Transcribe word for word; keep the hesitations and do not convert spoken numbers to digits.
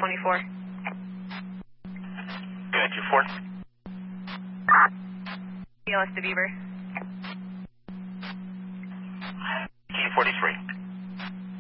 twenty-four. Unit two four. B L S to Beaver. Key forty-three.